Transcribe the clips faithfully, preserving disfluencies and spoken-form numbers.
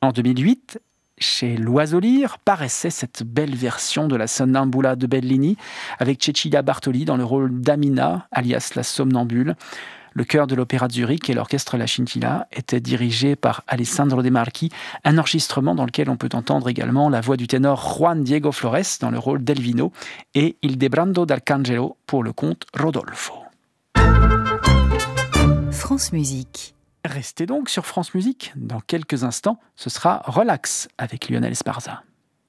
En deux mille huit, chez L'Oiseau Lyre, paraissait cette belle version de la Sonnambula de Bellini, avec Cecilia Bartoli dans le rôle d'Amina, alias la somnambule. Le chœur de l'Opéra de Zurich et l'orchestre La Scintilla étaient dirigés par Alessandro De Marchi, un enregistrement dans lequel on peut entendre également la voix du ténor Juan Diego Flores dans le rôle d'Elvino et Ildebrando d'Arcangelo pour le comte Rodolfo. France Musique. Restez donc sur France Musique. Dans quelques instants, ce sera Relax avec Lionel Esparza.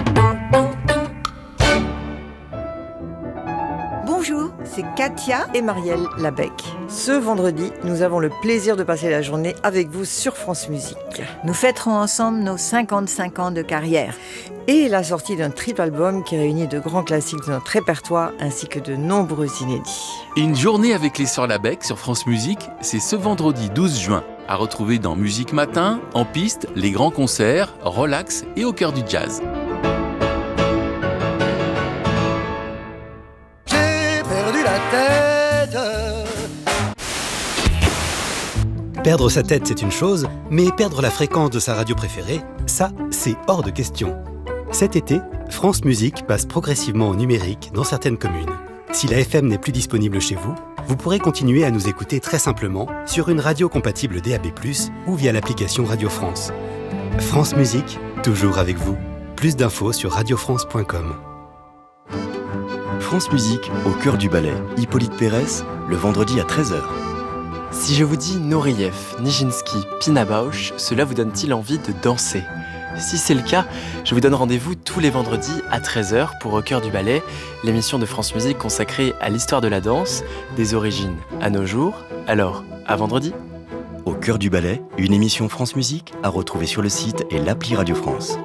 Bonjour, c'est Katia et Marielle Labec. Ce vendredi, nous avons le plaisir de passer la journée avec vous sur France Musique. Nous fêterons ensemble nos cinquante-cinq ans de carrière. Et la sortie d'un triple album qui réunit de grands classiques de notre répertoire ainsi que de nombreux inédits. Une journée avec les Sœurs Labec sur France Musique, c'est ce vendredi douze juin. À retrouver dans Musique Matin, En Piste, les grands concerts, Relax et Au cœur du jazz. Perdre sa tête, c'est une chose, mais perdre la fréquence de sa radio préférée, ça, c'est hors de question. Cet été, France Musique passe progressivement au numérique dans certaines communes. Si la F M n'est plus disponible chez vous, vous pourrez continuer à nous écouter très simplement sur une radio compatible D A B plus, ou via l'application Radio France. France Musique, toujours avec vous. Plus d'infos sur radio france point com. France Musique, au cœur du ballet, Hippolyte Pérez, le vendredi à treize heures. Si je vous dis Nureyev, Nijinsky, Pina Bausch, cela vous donne-t-il envie de danser ? Si c'est le cas, je vous donne rendez-vous tous les vendredis à treize heures pour Au cœur du ballet, l'émission de France Musique consacrée à l'histoire de la danse, des origines à nos jours. Alors, à vendredi. Au cœur du ballet, une émission France Musique à retrouver sur le site et l'appli Radio France.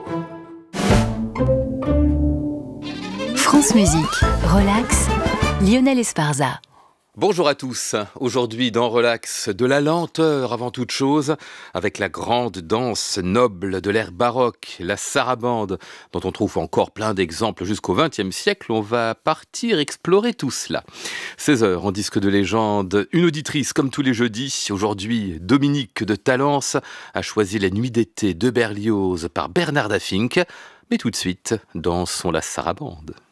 France Musique, Relax, Lionel Esparza. Bonjour à tous. Aujourd'hui dans Relax, de la lenteur avant toute chose, avec la grande danse noble de l'ère baroque, la sarabande, dont on trouve encore plein d'exemples jusqu'au vingtième siècle. On va partir explorer tout cela. seize heures en disque de légende, une auditrice comme tous les jeudis. Aujourd'hui, Dominique de Talence a choisi Les Nuits d'été de Berlioz par Bernarda Fink. Mais tout de suite, dansons la sarabande.